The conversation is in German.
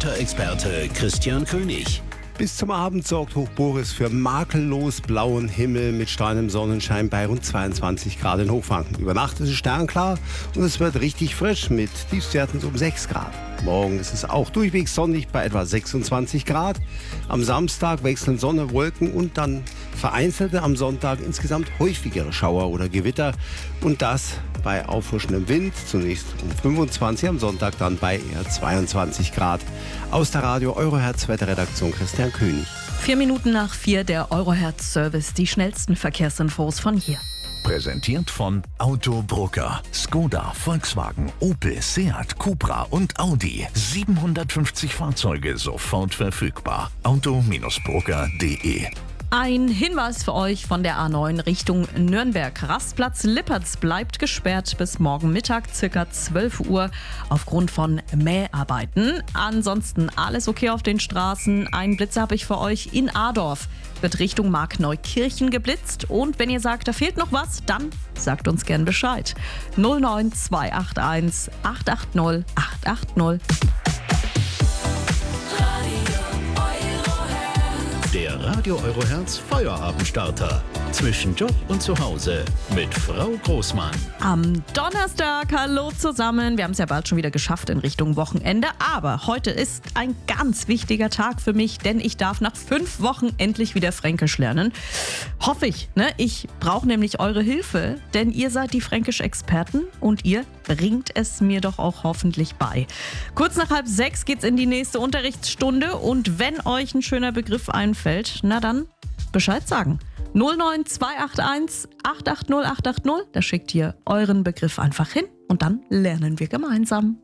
Wetterexperte Christian König. Bis zum Abend sorgt Hoch Boris für makellos blauen Himmel mit strahlendem Sonnenschein bei rund 22 Grad in Hochfranken. Über Nacht ist es sternklar und es wird richtig frisch mit Tiefstwerten um 6 Grad. Morgen ist es auch durchwegs sonnig bei etwa 26 Grad. Am Samstag wechseln Sonne, Wolken und dann vereinzelte am Sonntag insgesamt häufigere Schauer oder Gewitter. Und das bei auffrischendem Wind, zunächst um 25, am Sonntag dann bei eher 22 Grad. Aus der Radio Eurohertz Wetterredaktion Christian König. 4 Minuten nach 4 der Eurohertz Service, die schnellsten Verkehrsinfos von hier. Präsentiert von Autobrucker. Skoda, Volkswagen, Opel, Seat, Cupra und Audi. 750 Fahrzeuge sofort verfügbar. Auto-Brucker.de. Ein Hinweis für euch von der A9 Richtung Nürnberg. Rastplatz Lippertz bleibt gesperrt bis morgen Mittag, ca. 12 Uhr, aufgrund von Mäharbeiten. Ansonsten alles okay auf den Straßen. Einen Blitzer habe ich für euch in Adorf. Wird Richtung Markneukirchen geblitzt. Und wenn ihr sagt, da fehlt noch was, dann sagt uns gern Bescheid. 09281 880 880. Der Radio Eurohertz Feuerabendstarter. Zwischen Job und Zuhause mit Frau Großmann. Am Donnerstag, hallo zusammen. Wir haben es ja bald schon wieder geschafft in Richtung Wochenende. Aber heute ist ein ganz wichtiger Tag für mich, denn ich darf nach 5 Wochen endlich wieder Fränkisch lernen. Hoffe ich, ne? Ich brauche nämlich eure Hilfe, denn ihr seid die Fränkisch-Experten und ihr bringt es mir doch auch hoffentlich bei. Kurz nach 5:30 geht's in die nächste Unterrichtsstunde und wenn euch ein schöner Begriff einfällt, na dann Bescheid sagen. 09281 880 880, da schickt ihr euren Begriff einfach hin und dann lernen wir gemeinsam.